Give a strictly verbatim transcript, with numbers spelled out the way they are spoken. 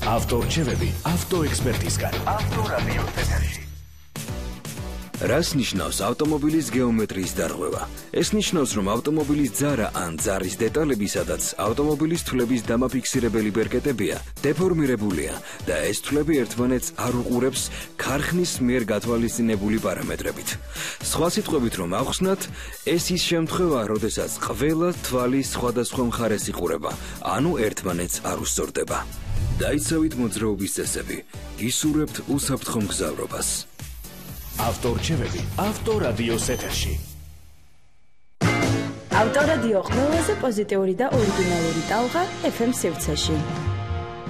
ავტორჩევები ავტოექსპერტისგან. ავტორადიო ეთერში. რას ნიშნავს ავტომობილის გეომეტრიის დარღვევა? ეს ნიშნავს, რომ ავტომობილის ძარა ან ძარის დეტალები, სადაც ავტომობილის თვლების დამაფიქსირებელი ბერკეტებია, დეფორმირებულია და ეს თვლები ერთმანეთს არ უყურებს ქარხნის მიერ გათვალისწინებული პარამეტრებით. სხვა სიტყვებით რომ ავხსნათ, ეს ის შემთხვევა, როდესაც ყველა თვალი სხვადასხვა მხარეს იყურება, ანუ ერთმანეთს არ უსწორდება. დაიცავით მოძრაობის წესები, გისურვებთ უსაფრთხო მგზავრობას. ავტორჩევები ავტორადიოს ეთერში. ავტორადიო ყველაზე პოზიტიური და ორიგინალური ტალღა ეფ ემ სივრცეში.